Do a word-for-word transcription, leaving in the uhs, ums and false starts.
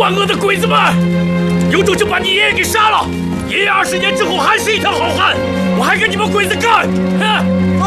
万恶的鬼子们！有种就把你爷爷给杀了！爷爷二十年之后还是一条好汉，我还跟你们鬼子干！哼！